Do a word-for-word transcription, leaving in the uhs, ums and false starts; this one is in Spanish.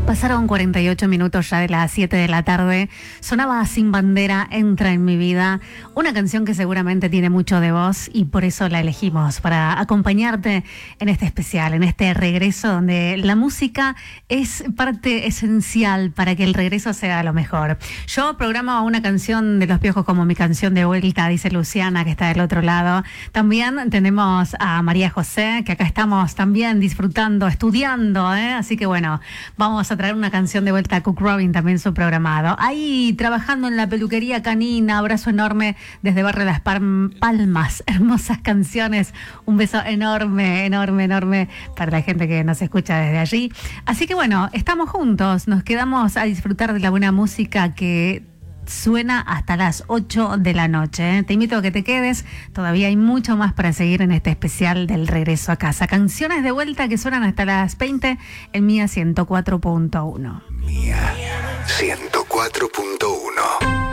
Pasaron cuarenta y ocho minutos ya de las siete de la tarde. Sonaba Sin Bandera, Entra en mi vida. Una canción que seguramente tiene mucho de vos y por eso la elegimos, para acompañarte en este especial, en este regreso donde la música es parte esencial para que el regreso sea lo mejor. Yo programo una canción de Los Piojos como mi canción de vuelta, dice Luciana, que está del otro lado. También tenemos a María José, que acá estamos también disfrutando, estudiando, ¿eh? Así que bueno, vamos a traer una canción de vuelta a Cook Robin, también su programado. Ahí trabajando en la peluquería canina, abrazo enorme desde Barrio Las Palmas, hermosas canciones, un beso enorme, enorme, enorme para la gente que nos escucha desde allí. Así que bueno, estamos juntos, nos quedamos a disfrutar de la buena música que suena hasta las ocho de la noche. ¿eh? Te invito a que te quedes, todavía hay mucho más para seguir en este especial del regreso a casa. Canciones de vuelta que suenan hasta las veinte en Mía ciento cuatro punto uno. Mía ciento cuatro punto uno.